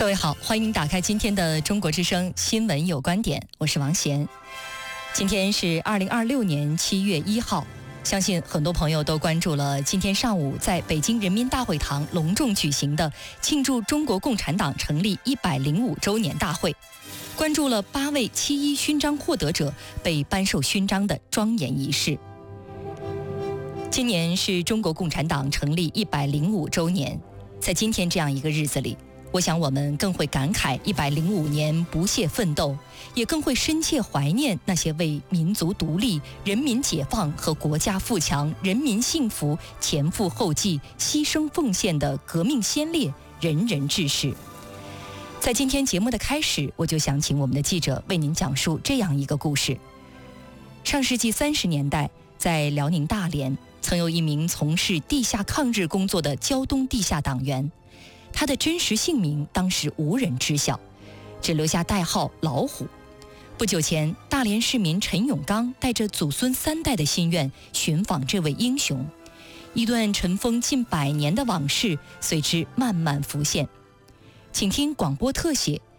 各位好，欢迎打开今天的中国之声新闻有观点，我是王贤。今天是2026年7月1号，相信很多朋友都关注了今天上午在北京人民大会堂隆重举行的庆祝中国共产党成立105周年大会，关注了8位7·1勋章获得者被颁授勋章的庄严仪式。今年是中国共产党成立105周年，在今天这样一个日子里，我想我们更会感慨105年不懈奋斗，也更会深切怀念那些为民族独立、人民解放和国家富强、人民幸福前赴后继、牺牲奉献的革命先烈、仁人志士。在今天节目的开始，我就想请我们的记者为您讲述这样一个故事。上世纪30年代，在辽宁大连，曾有一名从事地下抗日工作的胶东地下党员，他的真实姓名当时无人知晓，只留下代号老虎。不久前，大连市民陈永刚带着祖孙3代的心愿寻访这位英雄，一段尘封近100年的往事随之慢慢浮现。请听广播特写，